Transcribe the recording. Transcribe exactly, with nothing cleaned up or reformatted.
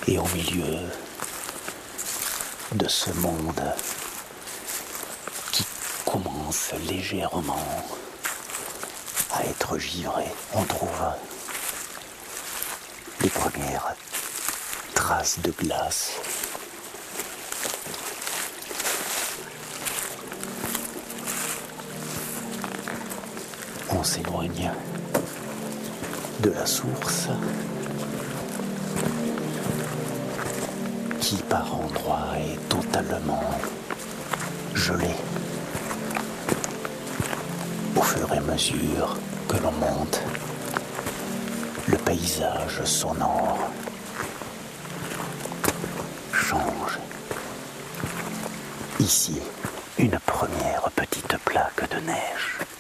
Et au milieu de ce monde qui commence légèrement à être givré, on trouve les premières traces de glace. On s'éloigne de la source qui par endroits est totalement gelée. Au fur et à mesure que l'on monte, le paysage sonore change. Ici, une première petite plaque de neige.